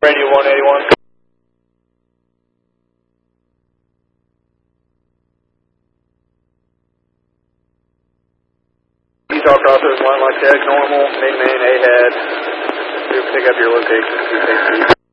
Radio 181. Utah crossers, line like tag, normal, main, A-head. Pick up your location, 2